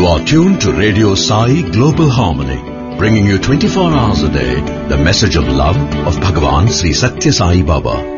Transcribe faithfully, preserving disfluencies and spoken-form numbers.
You are tuned to Radio Sai Global Harmony, bringing you twenty-four hours a day the message of love of Bhagavan Sri Satya Sai Baba.